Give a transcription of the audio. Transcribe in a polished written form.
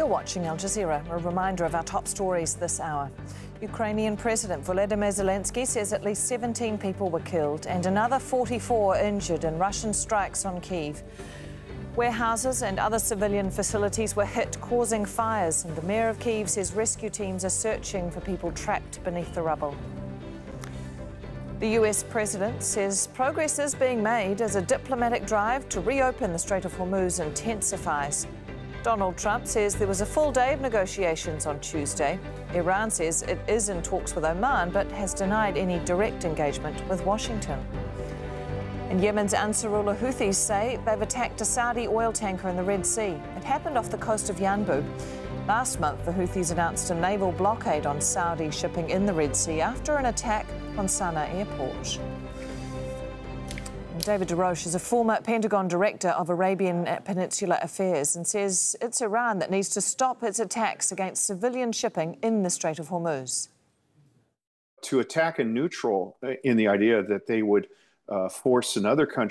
You're watching Al Jazeera. A reminder of our top stories this hour. Ukrainian President Volodymyr Zelensky says at least 17 people were killed and another 44 injured in Russian strikes on Kyiv. Warehouses and other civilian facilities were hit, causing fires, and the mayor of Kyiv says rescue teams are searching for people trapped beneath the rubble. The US president says progress is being made as a diplomatic drive to reopen the Strait of Hormuz intensifies. Donald Trump says there was a full day of negotiations on Tuesday. Iran says it is in talks with Oman, but has denied any direct engagement with Washington. And Yemen's Ansarullah Houthis say they've attacked a Saudi oil tanker in the Red Sea. It happened off the coast of Yanbu. Last month, the Houthis announced a naval blockade on Saudi shipping in the Red Sea after an attack on Sana'a airport. David DeRoche is a former Pentagon director of Arabian Peninsula Affairs and says it's Iran that needs to stop its attacks against civilian shipping in the Strait of Hormuz. To attack a neutral in the idea that they would force another country